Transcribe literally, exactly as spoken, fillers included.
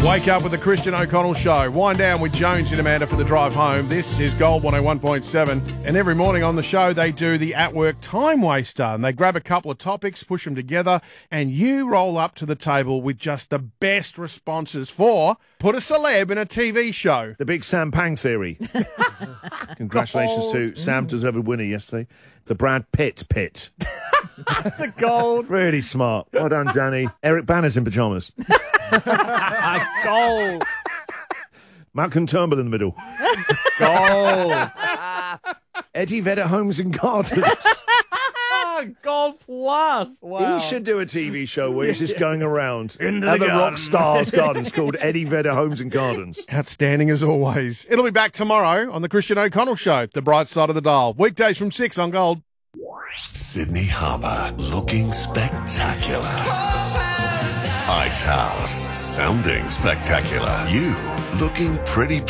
Wake up with the Christian O'Connell Show. Wind down with Jones and Amanda for the drive home. This is Gold one oh one point seven. And every morning on the show, they do the at-work time waster. And they grab a couple of topics, push them together, and you roll up to the table with just the best responses for Put a Celeb in a T V Show. The big Sam Pang theory. Congratulations to Sam, deserved winner yesterday. The Brad Pitt pit. That's a gold. Really smart. Well done, Danny. Eric Banner's in pyjamas. Gold. Malcolm Turnbull in the middle. Gold. Eddie Vedder Homes and Gardens. Gold plus. Wow. He should do a T V show where he's just going around Into at the the rock garden. stars gardens called Eddie Vedder Homes and Gardens. Outstanding as always. It'll be back tomorrow on the Christian O'Connell Show, the bright side of the dial. Weekdays from six on Gold. Sydney Harbour, looking spectacular. Ice House, sounding spectacular. You, looking pretty